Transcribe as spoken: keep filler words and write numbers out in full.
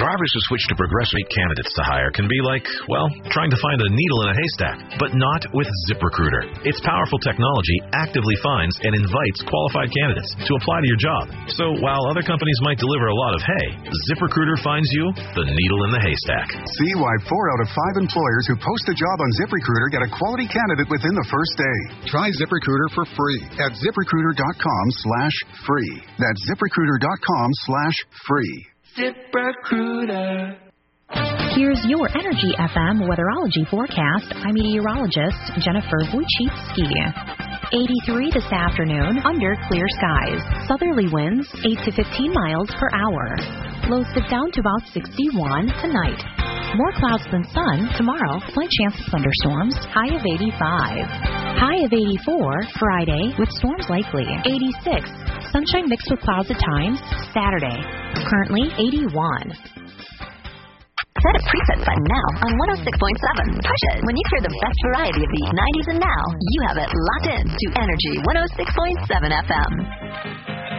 Drivers who switch to Progressive candidates to hire can be like, well, trying to find a needle in a haystack, but not with ZipRecruiter. Its powerful technology actively finds and invites qualified candidates to apply to your job. So while other companies might deliver a lot of hay, ZipRecruiter finds you the needle in the haystack. See why four out of five employers who post a job on ZipRecruiter get a quality candidate within the first day. Try ZipRecruiter for free at ZipRecruiter.com slash free. That's ZipRecruiter.com slash free. ZipRecruiter. Here's your Energy F M weatherology forecast. I'm meteorologist Jennifer Wojcicki. eighty-three this afternoon under clear skies. Southerly winds eight to fifteen miles per hour. Lows dip down to about sixty-one tonight. More clouds than sun tomorrow. Slight chance of thunderstorms. High of eighty-five. High of eighty-four Friday with storms likely. eighty-six. Sunshine mixed with clouds at times. Saturday. Currently eighty-one. Set a preset button now on one oh six point seven. Push it. When you hear the best variety of the nineties and now, you have it locked in to Energy one oh six point seven F M.